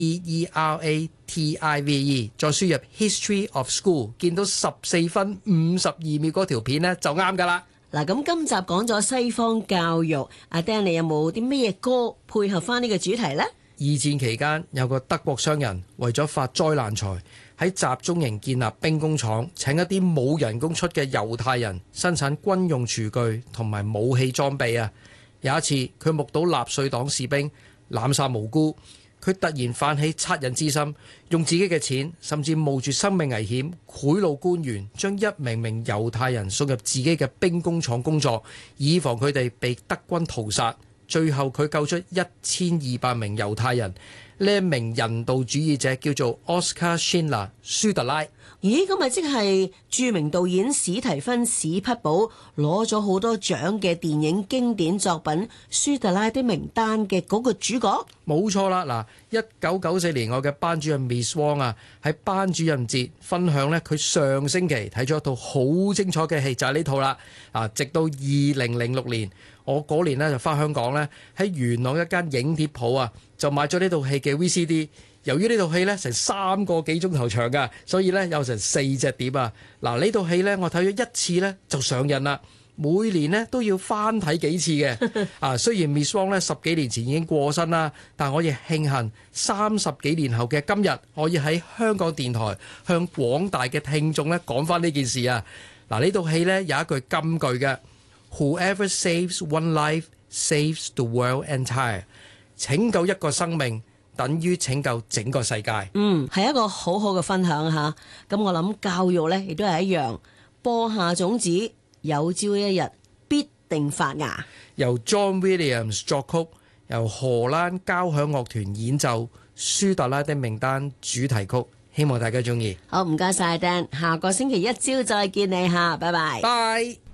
EERATIVE， 再輸入 History of School， 見到14分52秒嗰條片呢，就啱噶啦。 嗱，咁今集講咗西方教育，阿 Dan 你有冇啲咩歌配合翻呢個主題呢？ 二戰期間有個德國商人為咗發災難財，喺集中營建立兵工廠，請一啲冇人工出嘅猶太人生產軍用廚具同埋武器裝備啊！有一次佢目睹納粹黨士兵濫殺無辜，佢突然泛起惻隱之心，用自己嘅錢甚至冒住生命危險賄賂官員，將一名名猶太人送入自己嘅兵工廠工作，以防佢哋被德軍屠殺。最後佢救出1200名猶太人。呢一名人道主義者叫做 Oskar Schindler 舒特拉。 咦，咁咪即係著名導演史提芬史匹堡攞咗好多獎嘅電影經典作品《舒特拉的名單》嘅嗰個主角？ 冇錯啦！嗱，1994年我嘅班主任 Miss Wong 啊，喺班主任節分享呢，佢上星期睇咗一套好精彩嘅戲，就係呢套啦。直到2006年，我嗰年呢就返香港呢，喺元朗一間影碟鋪啊，就買咗呢套戲嘅 VCD。由於呢套戲呢成3個幾鐘頭長㗎，所以呢有成4隻碟啊！嗱，呢套戲呢我睇咗一次呢就上癮啦，每年呢都要翻睇幾次嘅。雖然 Miss Wong 呢10幾年前已經過身啦，但我亦慶幸30幾年後嘅今日，可以喺香港電台向廣大嘅聽眾呢講翻呢件事啊！嗱，呢套戲呢有一句金句嘅 ，Whoever saves one life saves the world entire， 拯救一個生命等於拯救整個世界。 係一個好好嘅分享吓。咁我諗教育呢亦都係一樣，播下種子，有朝一日必定發芽。 由 John Williams 作曲，由荷蘭交響樂團演奏《舒特拉的名單》主題曲，希望大家中意。 好，唔該晒 Dan，下個星期一朝再見你吓，拜拜。 拜。